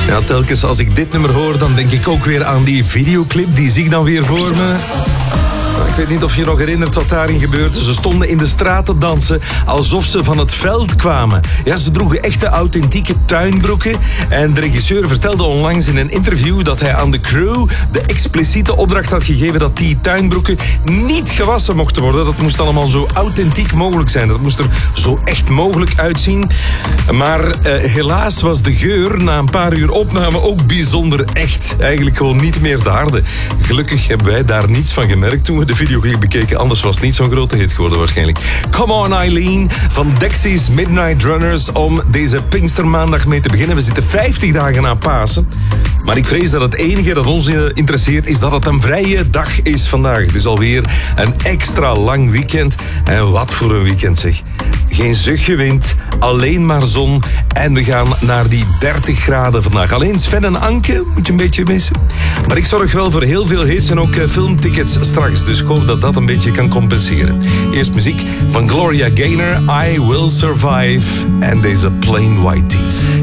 Ja, telkens als ik dit nummer hoor, dan denk ik ook weer aan die videoclip. Die zie ik dan weer voor me. Ik weet niet of je nog herinnert wat daarin gebeurde. Ze stonden in de straat te dansen alsof ze van het veld kwamen. Ja, ze droegen echte authentieke tuinbroeken. En de regisseur vertelde onlangs in een interview dat hij aan de crew de expliciete opdracht had gegeven dat die tuinbroeken niet gewassen mochten worden. Dat moest allemaal zo authentiek mogelijk zijn. Dat moest er zo echt mogelijk uitzien. Maar helaas was de geur na een paar uur opname ook bijzonder echt. Eigenlijk gewoon niet meer de harde. Gelukkig hebben wij daar niets van gemerkt toen we de videoclip bekeken. Anders was het niet zo'n grote hit geworden waarschijnlijk. Come On Eileen van Dexys Midnight Runners om deze Pinkstermaandag mee te beginnen. We zitten 50 dagen na Pasen. Maar ik vrees dat het enige dat ons interesseert is dat het een vrije dag is vandaag. Dus alweer een extra lang weekend. En wat voor een weekend zeg. Geen zuchtje wind, alleen maar zon. En we gaan naar die 30 graden vandaag. Alleen Sven en Anke moet je een beetje missen. Maar ik zorg wel voor heel veel hits en ook filmtickets straks. Dus ik hoop dat dat een beetje kan compenseren. Eerst muziek van Gloria Gaynor, I Will Survive. En deze Plain White Tees.